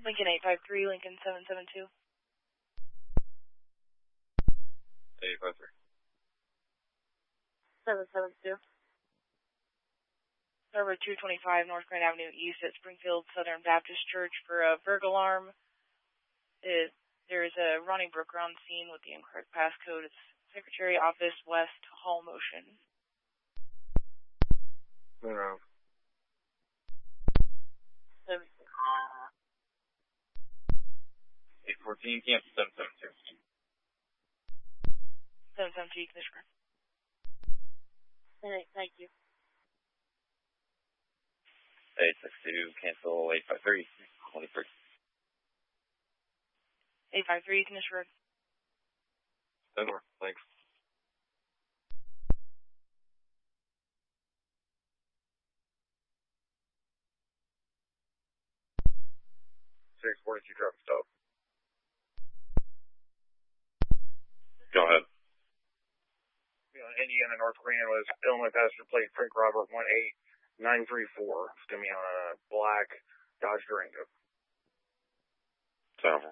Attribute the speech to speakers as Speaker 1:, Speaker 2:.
Speaker 1: Lincoln 853, Lincoln 772.
Speaker 2: 853.
Speaker 1: 772. Number 225 North Grand Avenue East at Springfield Southern Baptist Church for a burglar alarm. There is a Ronnie Brooker on scene with the incorrect passcode. It's Secretary Office West Hall Motion.
Speaker 2: No. 814, cancel 772.
Speaker 1: 772, Commissioner. Thank you.
Speaker 2: 862, cancel 853. 23.
Speaker 1: 853, Commissioner.
Speaker 2: Over. Thanks. $642 traffic stop. Go ahead. Indiana North Grand was Illinois passenger plate Frank Robert 18934. It's going to be on a black Dodge Durango. So.